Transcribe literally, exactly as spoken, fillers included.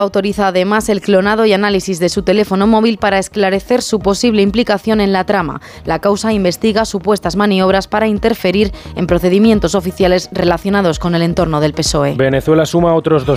Autoriza además el clonado y análisis de su teléfono móvil para esclarecer su posible implicación en la trama. La causa investiga supuestas maniobras para interferir en procedimientos oficiales relacionados con el entorno del P S O E. Venezuela suma otros